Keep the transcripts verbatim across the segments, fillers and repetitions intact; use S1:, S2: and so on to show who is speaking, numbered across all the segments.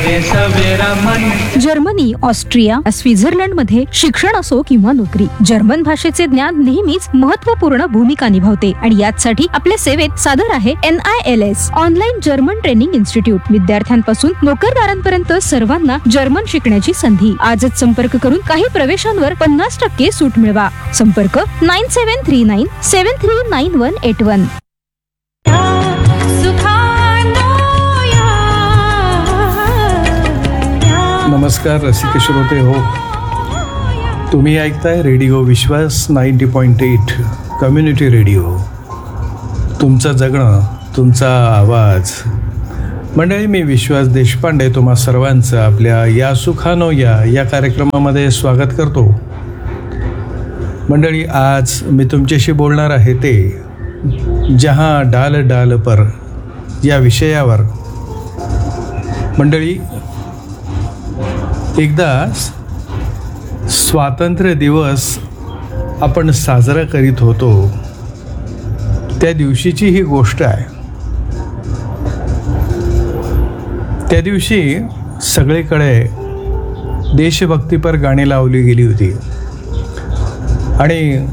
S1: Germany, Austria, Switzerland मध्ये शिक्षण असो किंवा नोकरी, जर्मन भाषेचे ज्ञान नेहमीच महत्त्वपूर्ण भूमिका निभावते आणि यासाठी आपल्या सेवेत सादर आहे N I L S online German training institute. विद्यार्थ्यांपासून नोकरदारांपर्यंत सर्वांना जर्मन शिकण्याची संधी. आजच संपर्क करून काही प्रवेशांवर पन्नास टक्के सूट मिळवा. संपर्क nine seven three nine seven three nine one eight one.
S2: नमस्कार रसिक श्रोते हो, तुम्ही ऐकताय रेडिओ विश्वास ninety point eight community radio. तुमचं जगणं, तुमचा आवाज. मंडळी, मी विश्वास देशपांडे तुम्हा सर्वांचं आपल्या या सुखानो या या कार्यक्रमामध्ये स्वागत करतो. मंडळी, आज मी तुमच्याशी बोलणार आहे ते जहां डाल डाल पर या विषयावर. मंडळी, एकदा स्वातंत्र्य दिवस आपण साजरा करीत होतो, त्या दिवशीची ही गोष्ट आहे. त्या दिवशी सगळीकडे देशभक्तीपर गाणी लावली गेली होती आणि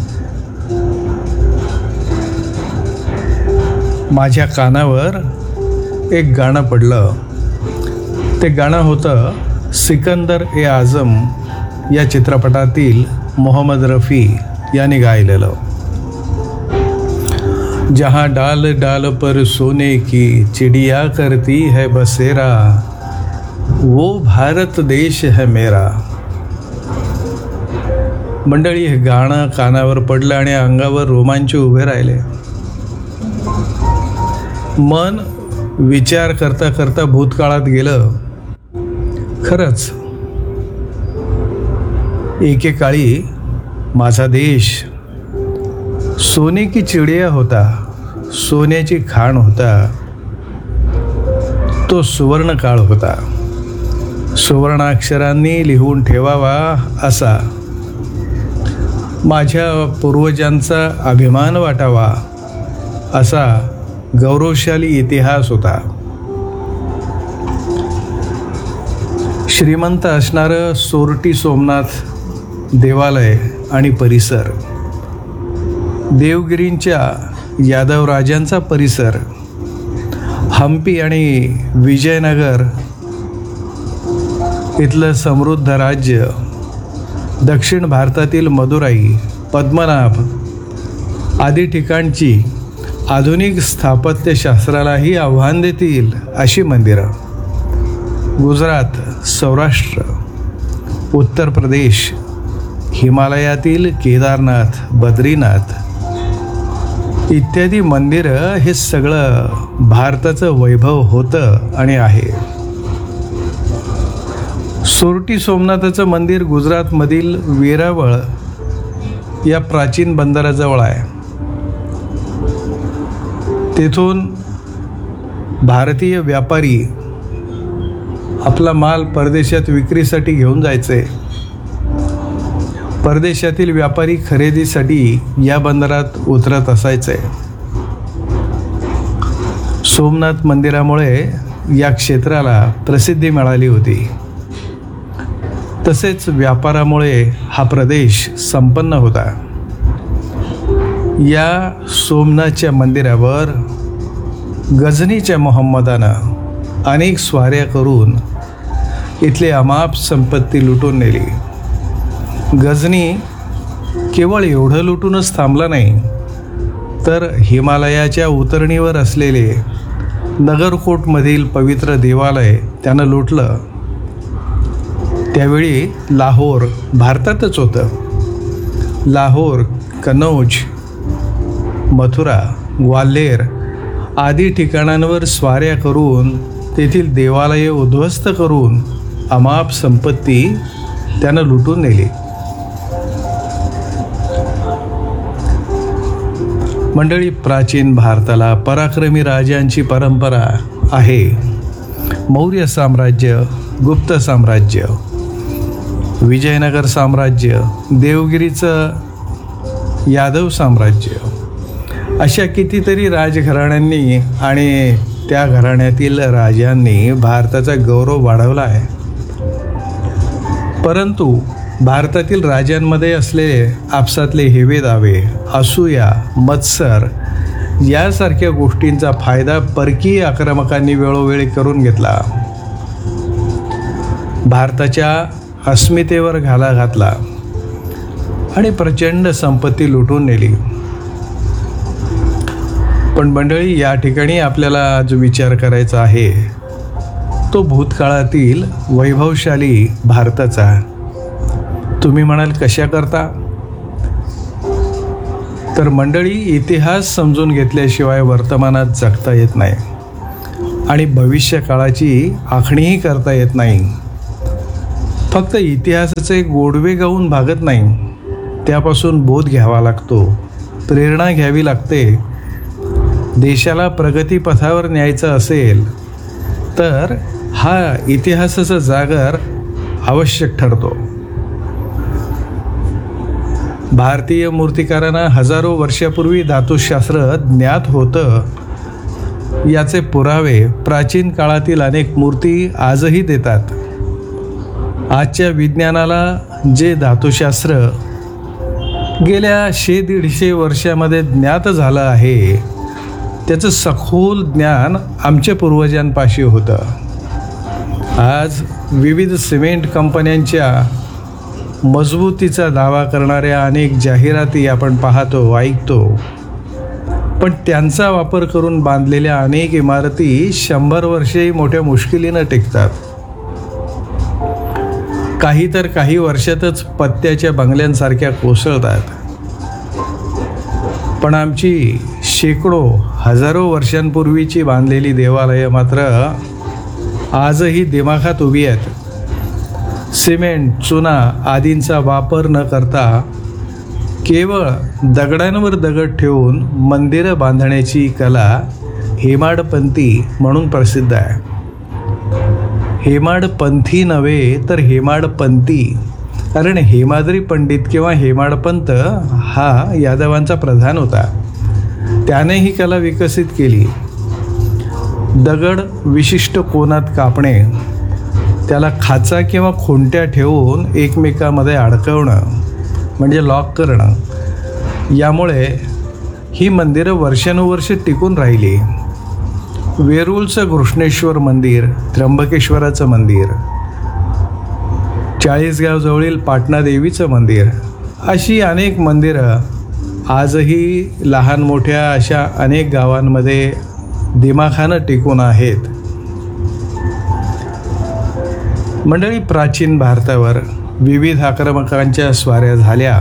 S2: माझ्या कानावर एक गाणं पडलं. ते गाणं होतं सिकंदर ए आझम या चित्रपटातील मोहम्मद रफी यांनी गायलेलं. जहाँ डाल डाल पर सोने की चिड़िया करती है बसेरा, वो भारत देश है मेरा. मंडळी, हे गाणं कानावर पडलं आणि अंगावर रोमांच उभे राहिले. मन विचार करता करता भूतकाळात गेलं. खरंच एकेकाळी माझा देश सोने की चिडिया होता, सोन्याची खाण होता. तो सुवर्ण काळ होता, सुवर्णाक्षरांनी लिहून ठेवावा असा. माझ्या पूर्वजांचा अभिमान वाटावा असा गौरवशाली इतिहास होता. श्रीमंत असणारं सोरटी सोमनाथ देवालय आणि परिसर, देवगिरींच्या यादव राजांचा परिसर, हम्पी आणि विजयनगर इथलं समृद्ध राज्य, दक्षिण भारतातील मदुराई, पद्मनाभ आदी ठिकाणची आधुनिक स्थापत्यशास्त्रालाही आव्हान देतील अशी मंदिरं, गुजरात, सौराष्ट्र, उत्तर प्रदेश, हिमालयातील केदारनाथ, बद्रीनाथ इत्यादी मंदिरं, हे सगळं भारताचं वैभव होतं आणि आहे. सोरटी सोमनाथाचं मंदिर गुजरातमधील वेरावळ या प्राचीन बंदराजवळ आहे. तेथून भारतीय व्यापारी आपला माल परदेशात विक्रीसाठी घेऊन जायचे. परदेशातील व्यापारी खरेदीसाठी या बंदरात उतरत असायचे. सोमनाथ मंदिरामुळे या क्षेत्राला प्रसिद्धी मिळाली होती. तसेच व्यापारामुळे हा प्रदेश संपन्न होता. या सोमनाथच्या मंदिरावर गझनीच्या मोहम्मदानं अनेक स्वाऱ्या करून इथली अमाप संपत्ती लुटून नेली. गझनी केवळ एवढं लुटूनच थांबला नाही, तर हिमालयाच्या उतरणीवर असलेले नगरकोटमधील पवित्र देवालय त्यानं लुटलं. त्यावेळी लाहोर भारतातच होतं. लाहोर, कनौज, मथुरा, ग्वाल्हेर आदी ठिकाणांवर स्वाऱ्या करून तेथील देवालये उद्ध्वस्त करून अमाप संपत्ती त्यानं लुटून नेली. मंडळी, प्राचीन भारताला पराक्रमी राजांची परंपरा आहे. मौर्य साम्राज्य, गुप्त साम्राज्य, विजयनगर साम्राज्य, देवगिरीचं यादव साम्राज्य, अशा कितीतरी राजघराण्यांनी आणि त्या घराण्यातील राजांनी भारताचा गौरव वाढवला आहे. परंतु भारतातील राजांमध्ये असलेले आपसातले हेवेदावे, असूया, मत्सर यासारख्या गोष्टींचा फायदा परकीय आक्रमकांनी वेळोवेळी करून घेतला. भारताच्या अस्मितेवर घाला घातला आणि प्रचंड संपत्ती लुटून नेली. पण मंडळी, या ठिकाणी आपल्याला जो विचार करायचा आहे तो भूतकाळातील वैभवशाली भारताचा. तुम्ही म्हणाल कशा करता? तर मंडळी, इतिहास समजून घेतल्याशिवाय वर्तमानात जगता येत नाही आणि भविष्य काळाची आखणीही करता येत नाही. फक्त इतिहासाचे गोडवे गाऊन भागत नाही, त्यापासून बोध घ्यावा लागतो, प्रेरणा घ्यावी लागते. देशाला प्रगतीपथावर न्यायचं असेल तर हा इतिहासाचा जागर आवश्यक ठरतो. भारतीय मूर्तिकारांना हजारो वर्षापूर्वी धातुशास्त्र ज्ञात होतं याचे पुरावे प्राचीन काळातील अनेक मूर्ती आजही देतात. आजच्या विज्ञानाला जे धातुशास्त्र गेल्या शे दीडशे वर्षामध्ये ज्ञात झालं आहे त्याचं सखोल ज्ञान आमच्या पूर्वजांपाशी होतं. आज विविध सिमेंट कंपन्यांच्या मजबूतीचा दावा करणाऱ्या अनेक जाहिराती आपण पाहतो, ऐकतो, पण त्यांचा वापर करून बांधलेल्या अनेक इमारती शंभर वर्षेही मोठ्या मुश्किलीनं टिकतात. काही तर काही वर्षातच पत्त्याच्या बंगल्यांसारख्या कोसळतात. पण आमची शेकडो हजारो वर्षांपूर्वीची बांधलेली देवालयं मात्र आजही दिमाखात उभी आहेत. सिमेंट, चुना आदींचा वापर न करता केवळ दगडांवर दगड ठेवून मंदिरं बांधण्याची कला हेमाडपंथी म्हणून प्रसिद्ध आहे. हेमाडपंथी नव्हे तर हेमाडपंथी, कारण हेमाद्री पंडित किंवा हेमाडपंत हा यादवांचा प्रधान होता. त्याने ही कला विकसित केली. दगड विशिष्ट कोनात कापणे, त्याला खाचा किंवा खोंट्या ठेवून एकमेकांमध्ये अडकवणं म्हणजे लॉक करणं, यामुळे ही मंदिरं वर्षानुवर्ष टिकून राहिली. वेरूळचं घृष्णेश्वर मंदिर, त्र्यंबकेश्वराचं मंदिर, चाळीसगावजवळील पाटणा देवीचं मंदिर, अशी अनेक मंदिरं आजही लहान मोठ्या अशा अनेक गावांमध्ये दिमाखानं टिकून आहेत. मंडळी, प्राचीन भारतावर विविध आक्रमकांच्या स्वाऱ्या झाल्या,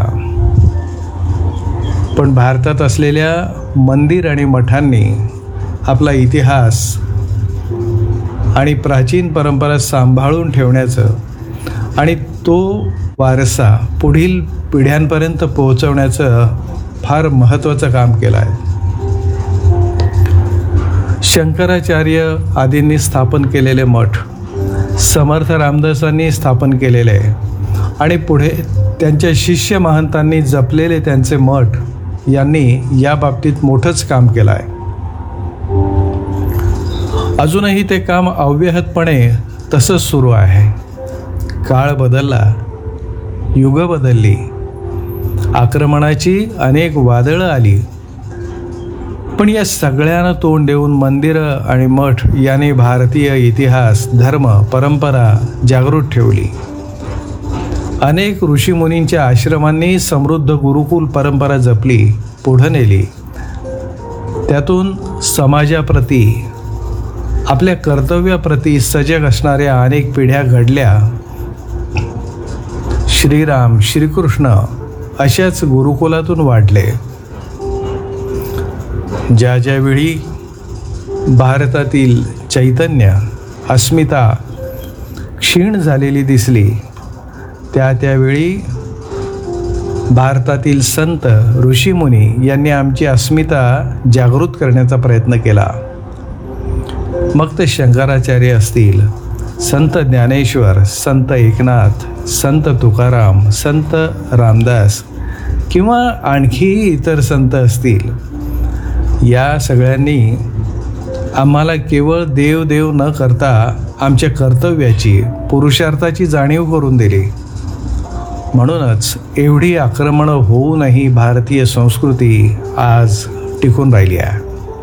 S2: पण भारतात असलेल्या मंदिर आणि मठांनी आपला इतिहास आणि प्राचीन परंपरा सांभाळून ठेवण्याचं आणि तो वारसा पुढील पिढ्यांपर्यंत पोहोचवण्याचं फार महत्त्वाचं काम केलं आहे. शंकराचार्य आदींनी स्थापन केलेले मठ, समर्थ रामदासांनी स्थापन केलेले आणि पुढे त्यांच्या शिष्य महंतांनी जपलेले त्यांचे मठ यांनी या बाबतीत मोठंच काम केलं आहे. अजूनही ते काम अव्याहतपणे तसंच सुरू आहे. काळ बदलला, युग बदलली, आक्रमणाची अनेक वादळं आली, पण या सगळ्यांना तोंड देऊन मंदिरं आणि मठ यांनी भारतीय इतिहास, धर्म, परंपरा जागृत ठेवली. अनेक ऋषीमुनींच्या आश्रमांनी समृद्ध गुरुकुल परंपरा जपली, पुढं नेली. त्यातून समाजाप्रती, आपल्या कर्तव्याप्रती सजग असणाऱ्या अनेक पिढ्या घडल्या. श्रीराम, श्रीकृष्ण अशाच गुरुकुलातून वाढले. ज्या ज्यावेळी भारतातील चैतन्य, अस्मिता क्षीण झालेली दिसली, त्या त्यावेळी भारतातील संत, ऋषीमुनी यांनी आमची अस्मिता जागृत करण्याचा प्रयत्न केला. मग ते शंकराचार्य असतील, संत ज्ञानेश्वर, संत एकनाथ, संत तुकाराम, संत रामदास किंवा आणखी इतर संत असतील, या सगळ्यांनी आम्हाला केवळ देव देव न करता आमच्या कर्तव्याची, पुरुषार्थाची जाणीव करून दिली. म्हणूनच एवढी आक्रमणं होऊनही भारतीय संस्कृती आज टिकून राहिली आहे.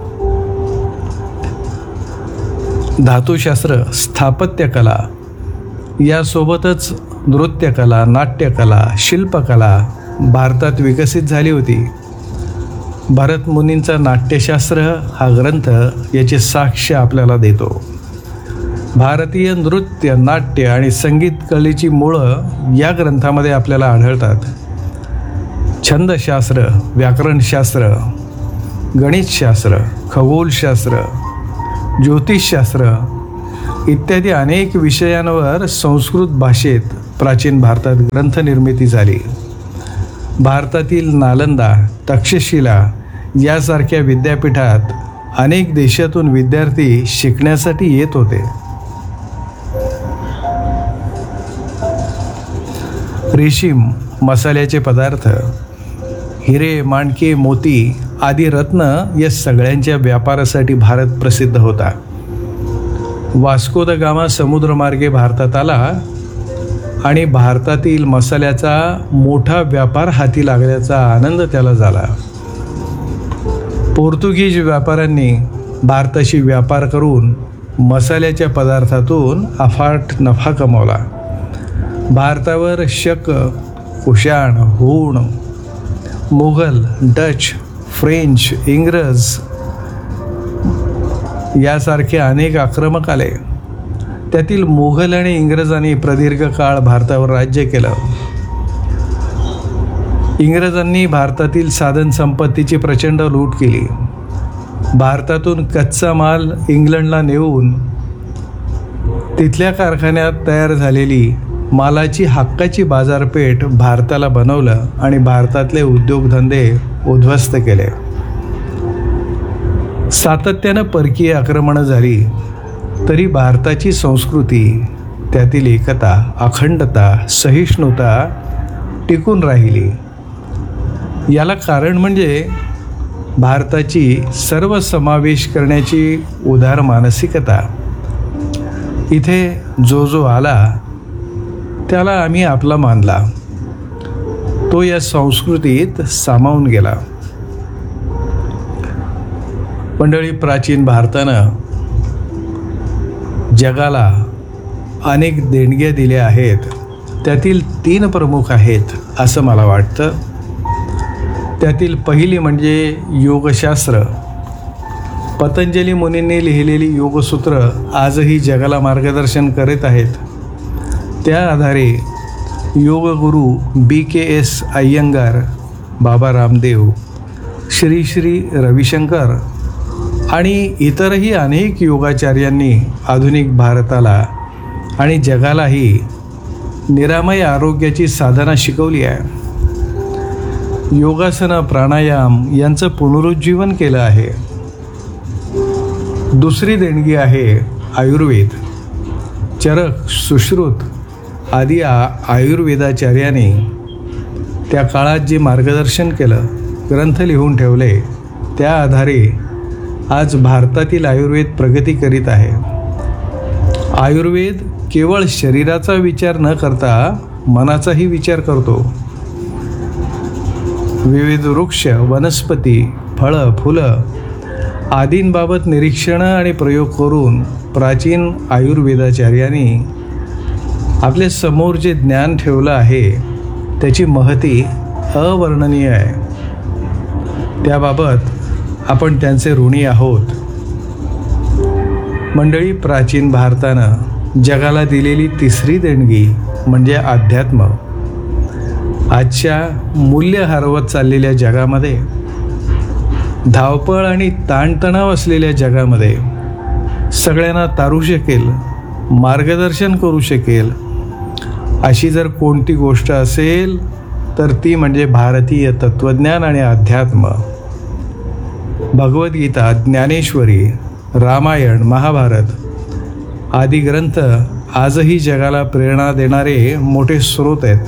S2: धातुशास्त्र, स्थापत्यकला यासोबतच नृत्यकला, नाट्यकला, शिल्पकला भारतात विकसित झाली होती. भरत मुनींचा नाट्यशास्त्र हा ग्रंथ याची साक्ष आपल्याला देतो. भारतीय नृत्य, नाट्य आणि संगीत कलेची मुळं या ग्रंथामध्ये आपल्याला आढळतात. छंदशास्त्र, व्याकरणशास्त्र, गणितशास्त्र, खगोलशास्त्र, ज्योतिषशास्त्र इत्यादी अनेक विषयांवर संस्कृत भाषेत प्राचीन भारतात ग्रंथनिर्मिती झाली. भारतातील नालंदा, तक्षशिला यासारख्या विद्यापीठात अनेक देशातून विद्यार्थी शिकण्यासाठी येत होते. रेशीम, मसाल्याचे पदार्थ, हिरे, माणके, मोती आदी रत्न या सगळ्यांच्या व्यापारासाठी भारत प्रसिद्ध होता. वास्को द गामा समुद्रमार्गे भारतात आला आणि भारतातील मसाल्याचा मोठा व्यापार हाती लागल्याचा आनंद त्याला झाला. पोर्तुगीज व्यापाऱ्यांनी भारताशी व्यापार करून मसाल्याच्या पदार्थातून अफाट नफा कमावला. भारतावर शक, कुशाण, हूण, मुघल, डच, फ्रेंच, इंग्रज यासारखे अनेक आक्रमक आले. त्यातील मुघल आणि इंग्रजांनी प्रदीर्घ काळ भारतावर राज्य केलं. इंग्रजांनी भारतातील साधन संपत्तीची प्रचंड लूट केली. भारतातून कच्चा माल इंग्लंडला नेऊन तिथल्या कारखान्यात तयार झालेली मालाची हक्काची बाजारपेठ भारताला बनवलं आणि भारतातले उद्योगधंदे उद्ध्वस्त केले. सातत्यानं परकीय आक्रमणं झाली तरी भारताची संस्कृती, त्यातील एकता, अखंडता, सहिष्णुता टिकून राहिली. याला कारण म्हणजे भारताची सर्व समावेश करण्याची उदार मानसिकता. इथे जो जो आला त्याला आम्ही आपला मानला. तो या संस्कृतीत सामावून गेला. मंडळी, प्राचीन भारतानं जगाला अनेक देणग्या दिल्या आहेत. त्यातील तीन प्रमुख आहेत असं मला वाटतं. त्यातील पहिली म्हणजे योगशास्त्र. पतंजली मुनींनी लिहिलेली योगसूत्र आजही जगाला मार्गदर्शन करीत आहेत. त्या आधारे योगगुरू बी के एस अय्यंगार, बाबा रामदेव, श्री श्री रविशंकर आणि इतरही अनेक योगाचार्यांनी आधुनिक भारताला आणि जगालाही निरामय आरोग्याची साधना शिकवली आहे. योगासनं, प्राणायाम यांचं पुनरुज्जीवन केलं आहे. दुसरी देणगी आहे आयुर्वेद. चरक, सुश्रुत आदी आ आयुर्वेदाचार्याने त्या काळात जे मार्गदर्शन केलं, ग्रंथ लिहून ठेवले, त्या आधारे आज भारतातील आयुर्वेद प्रगती करीत आहे. आयुर्वेद केवळ शरीराचा विचार न करता मनाचाही विचार करतो. विविध वृक्ष, वनस्पती, फळं, फुलं आदींबाबत निरीक्षणं आणि प्रयोग करून प्राचीन आयुर्वेदाचार्यांनी आपले समोर जे ज्ञान ठेवलं आहे त्याची महती अवर्णनीय आहे. त्याबाबत आपण त्यांचे ऋणी आहोत. मंडळी, प्राचीन भारतानं जगाला दिलेली तिसरी देणगी म्हणजे अध्यात्म. आजच्या मूल्य हरवत चाललेल्या जगामध्ये, धावपळ आणि ताणतणाव असलेल्या जगामध्ये सगळ्यांना तारू शकेल, मार्गदर्शन करू शकेल अशी जर कोणती गोष्ट असेल तर ती म्हणजे भारतीय तत्त्वज्ञान आणि अध्यात्म. भगवद्गीता, ज्ञानेश्वरी, रामायण, महाभारत आदी ग्रंथ आजही जगाला प्रेरणा देणारे मोठे स्रोत आहेत.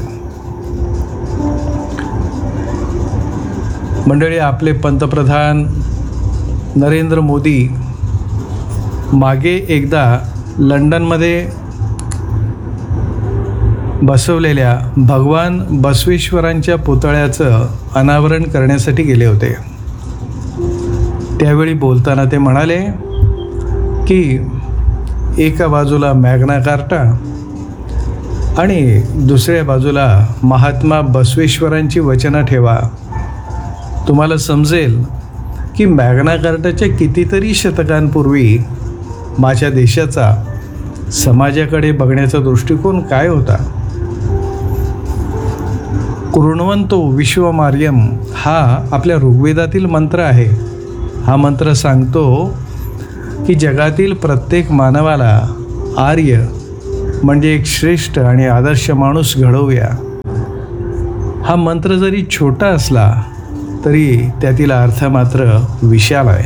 S2: मंडळी, आपले पंतप्रधान नरेंद्र मोदी मागे एकदा लंडनमध्ये बसवलेल्या भगवान बसवेश्वरांच्या पुतळ्याचं अनावरण करण्यासाठी गेले होते. त्यावेळी बोलताना ते म्हणाले की एका बाजूला मॅग्ना कार्टा आणि दुसऱ्या बाजूला महात्मा बसवेश्वरांची वचनं ठेवा. तुम्हाला समजेल की मॅग्ना कार्टाच्या कितीतरी शतकांपूर्वी माझ्या देशाचा समाजाकडे बघण्याचा दृष्टिकोन काय होता. कृण्वन्तो विश्वमार्यम हा आपल्या ऋग्वेदातील मंत्र आहे. हा मंत्र सांगतो की जगातील प्रत्येक मानवाला आर्य म्हणजे एक श्रेष्ठ आणि आदर्श माणूस घडवूया. हा मंत्र जरी छोटा असला तरी त्यातील अर्थ मात्र विशाल आहे.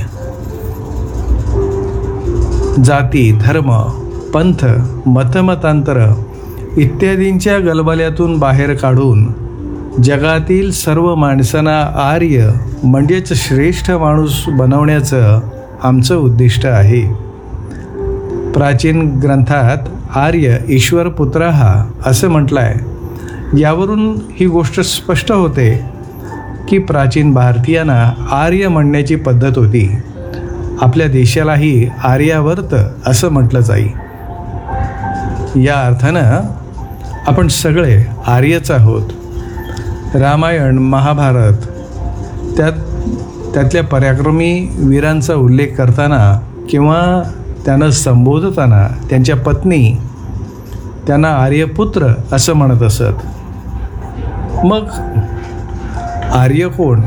S2: जाती, धर्म, पंथ, मतमतांतर इत्यादींच्या गलबल्यातून बाहेर काढून जगातील सर्व माणसांना आर्य म्हणजेच श्रेष्ठ माणूस बनवण्याचं आमचं उद्दिष्ट आहे. प्राचीन ग्रंथात आर्य ईश्वर पुत्र हा असं म्हटलं आहे. यावरून ही गोष्ट स्पष्ट होते की प्राचीन भारतीयांना आर्य म्हणण्याची पद्धत होती. आपल्या देशालाही आर्यावर्त असं म्हटलं जाई. या अर्थानं आपण सगळे आर्यच आहोत. रामायण, महाभारत त्यात त्यातल्या पराक्रमी वीरांचा उल्लेख करताना किंवा त्यांना संबोधताना त्यांच्या पत्नी त्यांना आर्यपुत्र असं म्हणत असत. मग आर्य कोण?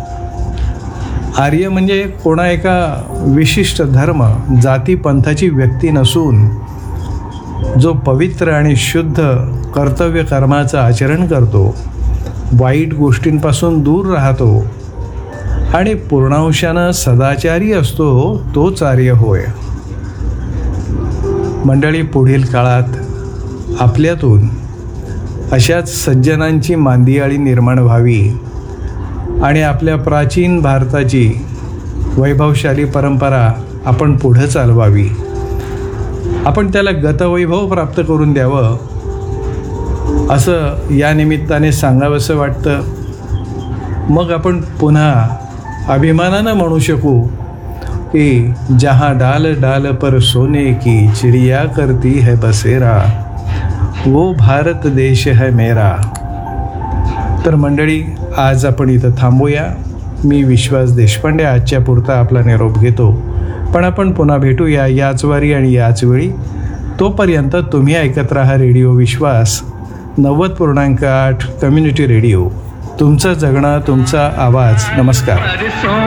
S2: आर्य म्हणजे कोणा एका विशिष्ट धर्म, जाती, पंथाची व्यक्ती नसून जो पवित्र आणि शुद्ध कर्तव्य कर्माचं आचरण करतो, वाईट गोष्टींपासून दूर राहतो आणि पूर्णांशानं सदाचारी असतो, तोच आर्य होय. मंडळी, पुढील काळात आपल्यातून अशाच सज्जनांची मांदियाळी निर्माण व्हावी आणि आपल्या प्राचीन भारताची वैभवशाली परंपरा आपण पुढे चालवावी. आपण त्याला गतवैभव प्राप्त करून द्यावं असं या निमित्ताने सांगावंसं वाटतं. मग आपण पुन्हा अभिमानानं म्हणू शकू कि जहाँ डाल डाल पर सोने की चिड़िया करती है बसेरा, वो भारत देश है मेरा. तर मंडळी, आज आपण इथं थांबूया. मी विश्वास देशपांडे आजच्या पुरता आपला निरोप घेतो. पण आपण पुन्हा भेटूया याच वारी आणि याच वेळी. तोपर्यंत तुम्ही ऐकत राहा रेडिओ विश्वास नव्वद पूर्णांक आठ कम्युनिटी रेडिओ. तुमचं जगणं, तुमचा आवाज. नमस्कार.